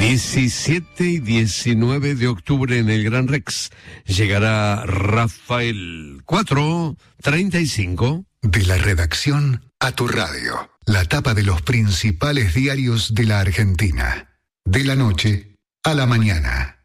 17 y 19 de octubre en el Gran Rex llegará Rafael 4:35. De la redacción a tu radio. La tapa de los principales diarios de la Argentina. De la noche a la mañana.